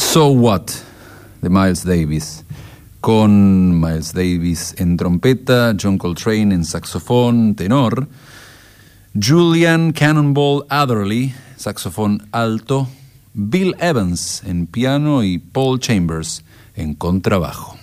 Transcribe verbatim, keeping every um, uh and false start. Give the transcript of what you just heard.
So What, de Miles Davis, con Miles Davis en trompeta, John Coltrane en saxofón tenor, Julian Cannonball Adderley, saxofón alto, Bill Evans en piano y Paul Chambers en contrabajo.